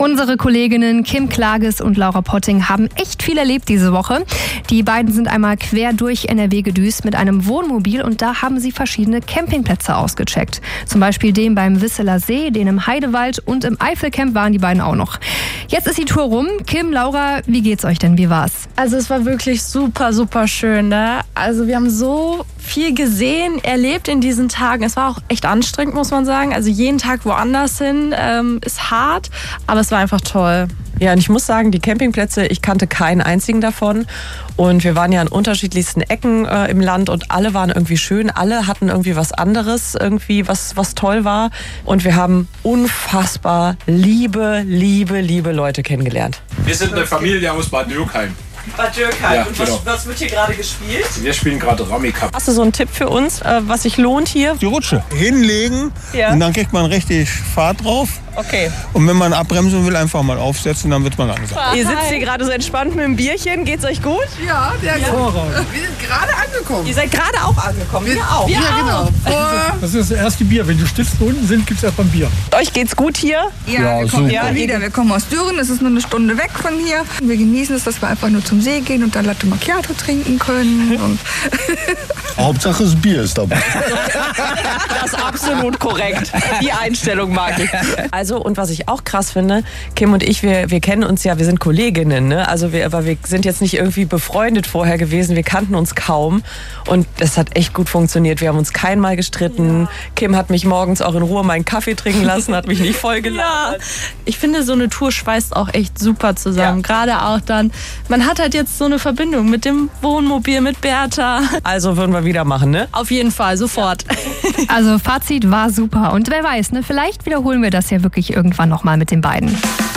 Unsere Kolleginnen Kim Klages und Laura Potting haben echt viel erlebt diese Woche. Die beiden sind einmal quer durch NRW gedüst mit einem Wohnmobil und da haben sie verschiedene Campingplätze ausgecheckt. Zum Beispiel den beim Wisseler See, den im Heidewald und im Eifelcamp waren die beiden auch noch. Jetzt ist die Tour rum. Kim, Laura, wie geht's euch denn? Wie war's? Also es war wirklich super, super schön, ne? Also wir haben so viel gesehen, erlebt in diesen Tagen. Es war auch echt anstrengend, muss man sagen. Also jeden Tag woanders hin ist hart, aber es war einfach toll. Ja, und ich muss sagen, die Campingplätze, ich kannte keinen einzigen davon. Und wir waren ja an unterschiedlichsten Ecken im Land und alle waren irgendwie schön. Alle hatten irgendwie was anderes, irgendwie was toll war. Und wir haben unfassbar liebe Leute kennengelernt. Wir sind eine Familie aus Bad Dürkheim. Bad Dürkheim. Ja, und genau. was wird hier gerade gespielt? Wir spielen gerade Rummy Cup. Hast du so einen Tipp für uns, was sich lohnt hier? Die Rutsche hinlegen Ja. und dann kriegt man richtig Fahrt drauf. Okay. Und wenn man abbremsen will, einfach mal aufsetzen, dann wird man langsam. Ihr sitzt hier gerade so entspannt mit dem Bierchen. Geht's euch gut? Ja, sehr gut. Wir sind gerade angekommen. Ihr seid gerade auch angekommen. Wir auch. Ja, genau. Das ist das erste Bier. Wenn die Stifte unten sind, gibt es erstmal ein Bier. Euch geht's gut hier? Ja, wir kommen super. immer wieder. Wir kommen aus Düren, es ist nur eine Stunde weg von hier. Wir genießen es, dass wir einfach nur zum See gehen und dann Latte Macchiato trinken können. Und Hauptsache das Bier ist dabei. Das ist absolut korrekt. Die Einstellung mag ich. Also, und was ich auch krass finde, Kim und ich, wir kennen uns ja, wir sind Kolleginnen, ne? Also aber wir sind jetzt nicht irgendwie befreundet vorher gewesen, wir kannten uns kaum und das hat echt gut funktioniert. Wir haben uns kein Mal gestritten. Ja. Kim hat mich morgens auch in Ruhe meinen Kaffee trinken lassen, hat mich nicht vollgeladen. Ja, ich finde, so eine Tour schweißt auch echt super zusammen. Ja. Gerade auch dann, man hat halt jetzt so eine Verbindung mit dem Wohnmobil, mit Bertha. Also würden wir wieder machen, ne? Auf jeden Fall, sofort. Also Fazit war super und wer weiß, ne, vielleicht wiederholen wir das ja wirklich irgendwann nochmal mit den beiden.